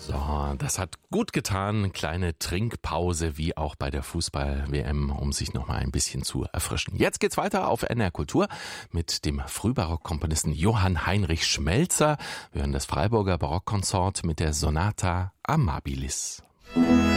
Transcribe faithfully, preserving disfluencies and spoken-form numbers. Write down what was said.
So, das hat gut getan. Kleine Trinkpause, wie auch bei der Fußball-W M, um sich noch mal ein bisschen zu erfrischen. Jetzt geht's weiter auf N R Kultur mit dem Frühbarockkomponisten Johann Heinrich Schmelzer. Wir hören das Freiburger Barockkonsort mit der Sonata Amabilis.